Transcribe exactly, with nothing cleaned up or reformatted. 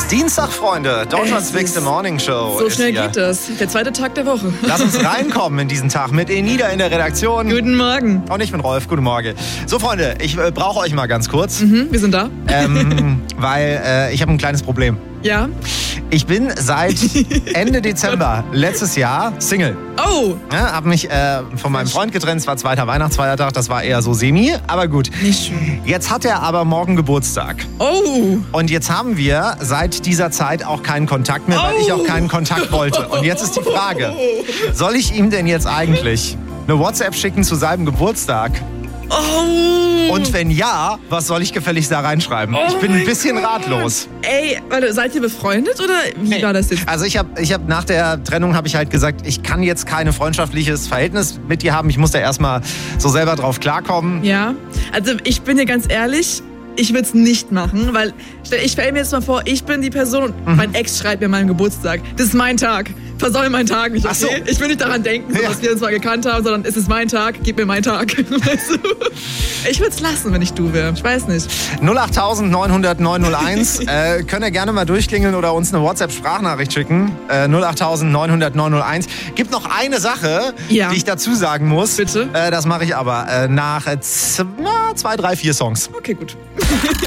Dienstag, Freunde. Deutschlands Bigste Morning Show. So schnell hier. geht das. Der zweite Tag der Woche. Lass uns reinkommen in diesen Tag mit Enida in der Redaktion. Guten Morgen. Und ich bin Rolf. Guten Morgen. So, Freunde, ich äh, brauche euch mal ganz kurz. Mhm, wir sind da. Ähm, weil äh, ich habe ein kleines Problem. Ja? Ich bin seit Ende Dezember letztes Jahr Single. Oh! Ja, hab mich äh, von meinem Freund getrennt. Es war zweiter Weihnachtsfeiertag. Das war eher so semi, aber gut. Nicht schön. Jetzt hat er aber morgen Geburtstag. Oh! Und jetzt haben wir seit dieser Zeit auch keinen Kontakt mehr, weil Oh. ich auch keinen Kontakt wollte. Und jetzt ist die Frage, soll ich ihm denn jetzt eigentlich eine WhatsApp schicken zu seinem Geburtstag? Oh! Und wenn ja, was soll ich gefälligst da reinschreiben? Oh ich bin ein mein bisschen Gott. ratlos. Ey, warte, seid ihr befreundet oder wie Nee. war das jetzt? Also ich habe ich hab nach der Trennung habe ich halt gesagt, ich kann jetzt kein freundschaftliches Verhältnis mit dir haben. Ich muss da erstmal so selber drauf klarkommen. Ja, also ich bin dir ganz ehrlich, ich würde es nicht machen, weil stell- ich stelle mir jetzt mal vor, ich bin die Person und Mhm. mein Ex schreibt mir meinen Geburtstag. Das ist mein Tag. Versäum meinen Tag nicht, okay? Ach so. Ich will nicht daran denken, so, Ja. dass wir uns mal gekannt haben, sondern es ist mein Tag, gib mir meinen Tag. Weißt du? Ich würde es lassen, wenn ich du wäre. Ich weiß nicht. null acht neun null null neun null eins. äh, könnt ihr gerne mal durchklingeln oder uns eine WhatsApp-Sprachnachricht schicken. Äh, null acht neun null null neun null eins. Gibt noch eine Sache, Ja. die ich dazu sagen muss. Bitte? Äh, das mache ich aber äh, nach äh, z- na, zwei, drei, vier Songs. Okay, gut.